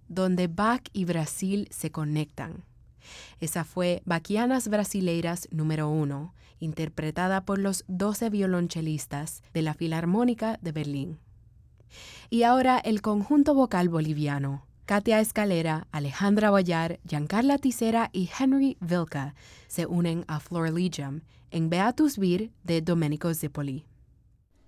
donde Bach y Brasil se conectan. Esa fue Bachianas Brasileiras número 1, interpretada por los 12 violonchelistas de la Filarmónica de Berlín. Y ahora el conjunto vocal boliviano. Katia Escalera, Alejandra Boyar, Giancarla Tisera y Henry Vilca se unen a Florilegium en Beatus Vir de Domenico Zippoli.